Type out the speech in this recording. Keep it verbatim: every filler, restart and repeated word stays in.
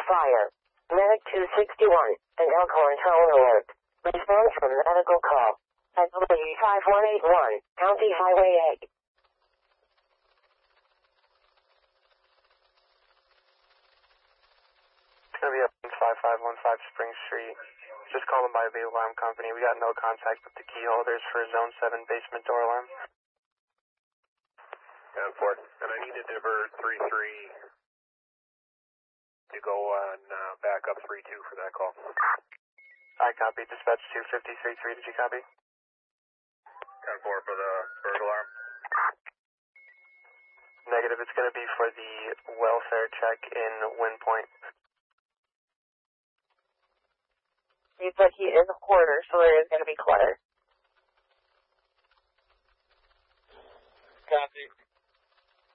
fire. Medic two sixty-one, an Elkhorn tone alert. Response from medical call. At Lee five one eight one, County Highway eight. It's going to be up in five five one five Spring Street. Just calling by the alarm company. We got no contact with the key holders for zone seven basement door alarm. ten four. And I need to divert three three to go on uh, backup three two for that call. I copy. Dispatch two fifty-three three. Did you copy? ten four for the bird alarm. Negative. It's going to be for the welfare check in Wind Point. He said he is a hoarder, so there is going to be clutter. Copy.